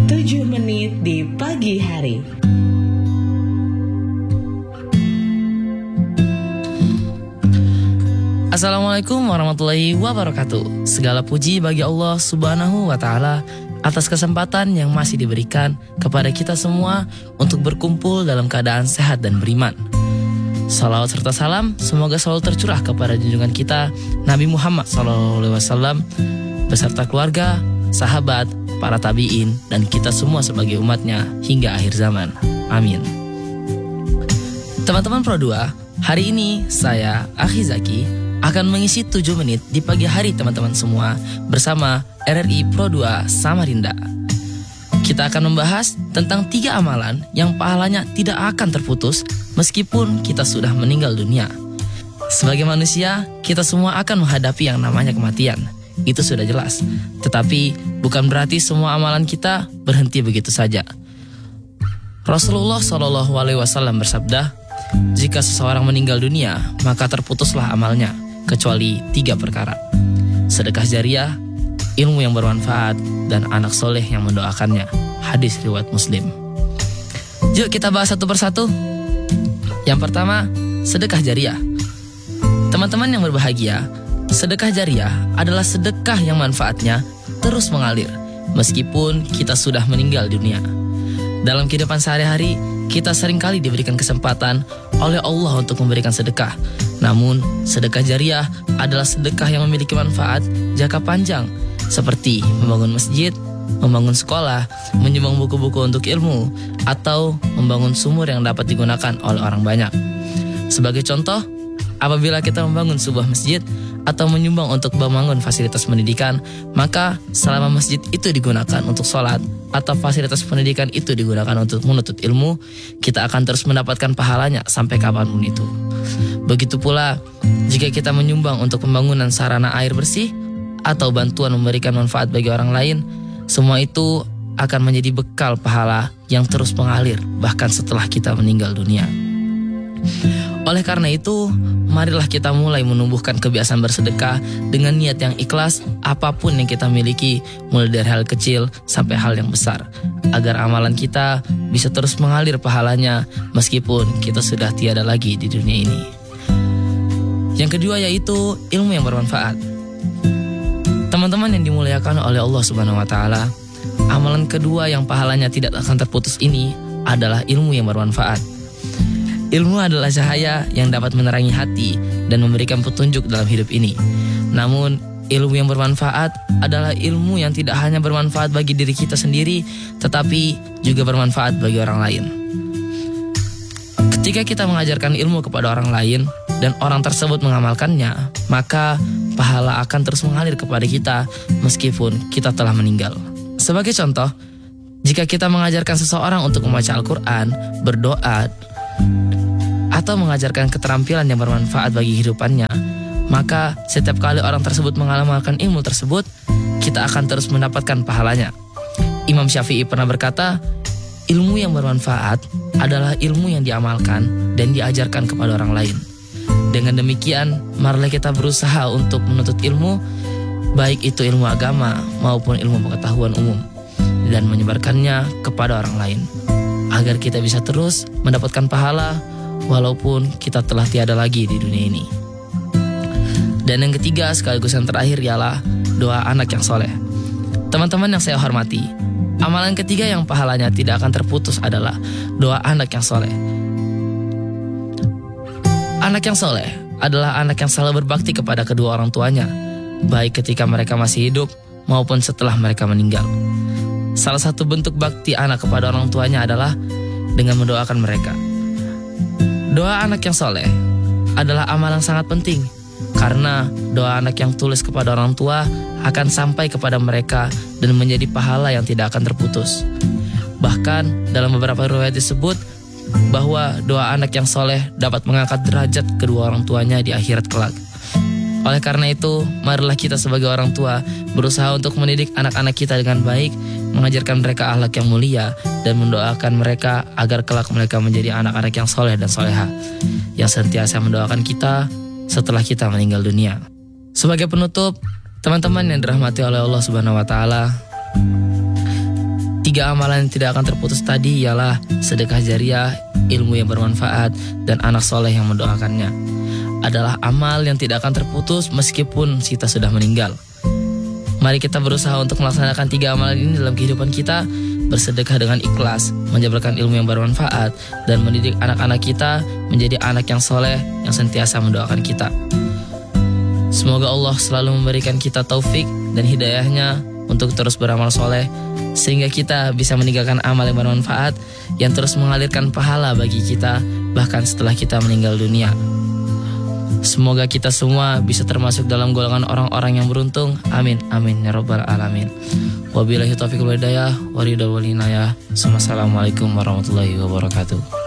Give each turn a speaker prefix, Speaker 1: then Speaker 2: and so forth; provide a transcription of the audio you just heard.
Speaker 1: 7 menit di pagi hari.
Speaker 2: Assalamualaikum warahmatullahi wabarakatuh. Segala puji bagi Allah Subhanahu wa Ta'ala atas kesempatan yang masih diberikan kepada kita semua untuk berkumpul dalam keadaan sehat dan beriman. Salawat serta salam semoga selalu tercurah kepada junjungan kita Nabi Muhammad SAW beserta keluarga, sahabat, para tabi'in, dan kita semua sebagai umatnya hingga akhir zaman. Amin. Teman-teman Pro 2, hari ini saya, Akhi Zaki, akan mengisi 7 menit di pagi hari teman-teman semua bersama RRI Pro 2 Samarinda. Kita akan membahas tentang 3 amalan yang pahalanya tidak akan terputus meskipun kita sudah meninggal dunia. Sebagai manusia, kita semua akan menghadapi yang namanya kematian. Itu sudah jelas. Tetapi bukan berarti semua amalan kita berhenti begitu saja. Rasulullah SAW bersabda, jika seseorang meninggal dunia, maka terputuslah amalnya, kecuali 3 perkara: sedekah jariah, ilmu yang bermanfaat, dan anak soleh yang mendoakannya. Hadis riwayat Muslim. Yuk kita bahas satu persatu. Yang pertama, sedekah jariah. Teman-teman yang berbahagia, sedekah jariah adalah sedekah yang manfaatnya terus mengalir meskipun kita sudah meninggal dunia. Dalam kehidupan sehari-hari, kita seringkali diberikan kesempatan oleh Allah untuk memberikan sedekah. Namun, sedekah jariah adalah sedekah yang memiliki manfaat jangka panjang, seperti membangun masjid, membangun sekolah, menyumbang buku-buku untuk ilmu, atau membangun sumur yang dapat digunakan oleh orang banyak. Sebagai contoh, apabila kita membangun sebuah masjid atau menyumbang untuk membangun fasilitas pendidikan, maka selama masjid itu digunakan untuk sholat atau fasilitas pendidikan itu digunakan untuk menuntut ilmu, kita akan terus mendapatkan pahalanya sampai kapanpun itu. Begitu pula jika kita menyumbang untuk pembangunan sarana air bersih atau bantuan memberikan manfaat bagi orang lain, semua itu akan menjadi bekal pahala yang terus mengalir bahkan setelah kita meninggal dunia. Oleh karena itu, marilah kita mulai menumbuhkan kebiasaan bersedekah dengan niat yang ikhlas apapun yang kita miliki, mulai dari hal kecil sampai hal yang besar, agar amalan kita bisa terus mengalir pahalanya meskipun kita sudah tiada lagi di dunia ini. Yang kedua yaitu ilmu yang bermanfaat. Teman-teman yang dimuliakan oleh Allah Subhanahu wa Ta'ala, amalan kedua yang pahalanya tidak akan terputus ini adalah ilmu yang bermanfaat. Ilmu adalah cahaya yang dapat menerangi hati dan memberikan petunjuk dalam hidup ini. Namun, ilmu yang bermanfaat adalah ilmu yang tidak hanya bermanfaat bagi diri kita sendiri, tetapi juga bermanfaat bagi orang lain. Ketika kita mengajarkan ilmu kepada orang lain dan orang tersebut mengamalkannya, maka pahala akan terus mengalir kepada kita meskipun kita telah meninggal. Sebagai contoh, jika kita mengajarkan seseorang untuk membaca Al-Quran, berdoa, atau mengajarkan keterampilan yang bermanfaat bagi kehidupannya, maka setiap kali orang tersebut mengamalkan ilmu tersebut, kita akan terus mendapatkan pahalanya. Imam Syafi'i pernah berkata, ilmu yang bermanfaat adalah ilmu yang diamalkan dan diajarkan kepada orang lain. Dengan demikian, marilah kita berusaha untuk menuntut ilmu, baik itu ilmu agama maupun ilmu pengetahuan umum, dan menyebarkannya kepada orang lain, agar kita bisa terus mendapatkan pahala walaupun kita telah tiada lagi di dunia ini. Dan yang ketiga sekaligus yang terakhir ialah doa anak yang soleh. Teman-teman yang saya hormati, amalan ketiga yang pahalanya tidak akan terputus adalah doa anak yang soleh. Anak yang soleh adalah anak yang selalu berbakti kepada kedua orang tuanya, baik ketika mereka masih hidup maupun setelah mereka meninggal. Salah satu bentuk bakti anak kepada orang tuanya adalah dengan mendoakan mereka. Doa anak yang soleh adalah amal yang sangat penting, karena doa anak yang tulus kepada orang tua akan sampai kepada mereka dan menjadi pahala yang tidak akan terputus. Bahkan dalam beberapa riwayat disebut bahwa doa anak yang soleh dapat mengangkat derajat kedua orang tuanya di akhirat kelak. Oleh karena itu, marilah kita sebagai orang tua berusaha untuk mendidik anak-anak kita dengan baik, mengajarkan mereka akhlak yang mulia, dan mendoakan mereka agar kelak mereka menjadi anak-anak yang soleh dan soleha, yang sentiasa mendoakan kita setelah kita meninggal dunia. Sebagai penutup, teman-teman yang dirahmati oleh Allah Subhanahu wa Ta'ala, 3 3 amalan yang tidak akan terputus tadi ialah sedekah jariah, ilmu yang bermanfaat, dan anak soleh yang mendoakannya. Adalah amal yang tidak akan terputus meskipun kita sudah meninggal. Mari kita berusaha untuk melaksanakan 3 amalan ini dalam kehidupan kita, bersedekah dengan ikhlas, menjabarkan ilmu yang bermanfaat, dan mendidik anak-anak kita menjadi anak yang soleh yang sentiasa mendoakan kita. Semoga Allah selalu memberikan kita taufik dan hidayahnya untuk terus beramal soleh, sehingga kita bisa meninggalkan amal yang bermanfaat yang terus mengalirkan pahala bagi kita bahkan setelah kita meninggal dunia. Semoga kita semua bisa termasuk dalam golongan orang-orang yang beruntung. Amin, amin, ya rabbal alamin. Wabillahi taufiq wal hidayah, waridul walinayah. Assalamualaikum warahmatullahi wabarakatuh.